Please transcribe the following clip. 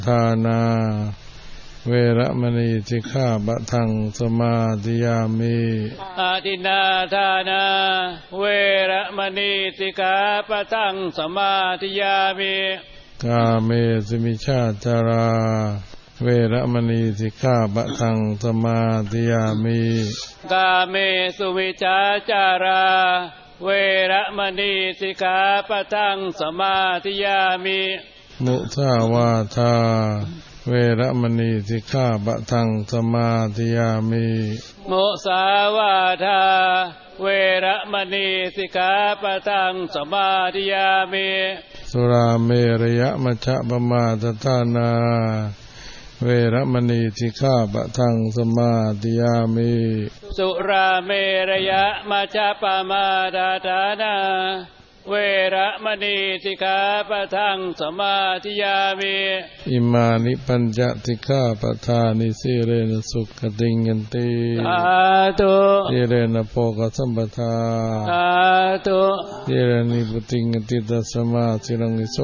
ทานาเวระมณีสิกขาปะทังสมาธิยามิอาทินนาทานาเวระมณีสิกขาปะทังสมาธิยามิกาเมสุมิชฌาจาราเวระมณีสิกขาปะทังสมาธิยามิกาเมสุมิชฌาจาราเวระมณีสิกขาปะทังสมาธิยามิมุสาวาทาเวระมณีสิกขาปะทังสมาธิยามิมุสาวาทาเวระมณีสิกขาปะทังสมาธิยามิสุราเมรยมัชฌะปมาทฐานาเวระมณีสิกขาปะทังสมาธิยามิสุราเมรยมัชฌะปมาทฐานาเวระมณีสิกขาปะทังสมาธิยามิอิมานิปัญจสิกขาปทานิสิเรนะสุขติงยันติสาธุสิเรนะโภคสัมปทาสาธุสิเรนิพุติงยันติตัสสมาสิรังนิโส